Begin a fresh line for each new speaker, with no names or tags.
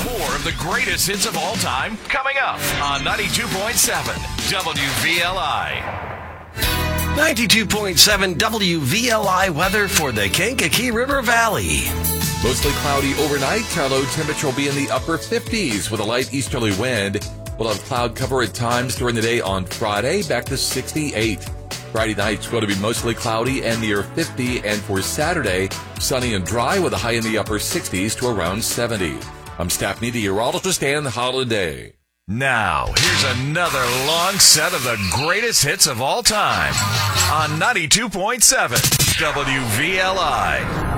More of the greatest hits of all time coming up on 92.7 WVLI.
92.7 WVLI weather for the Kankakee River Valley.
Mostly cloudy overnight. Our low temperature will be in the upper 50s with a light easterly wind. We'll have cloud cover at times during the day on Friday, back to 68. Friday night's going to be mostly cloudy and near 50. And for Saturday, sunny and dry with a high in the upper 60s to around 70. I'm staff meteorologist Dan Holiday.
Now, here's another long set of the greatest hits of all time on 92.7 WVLI.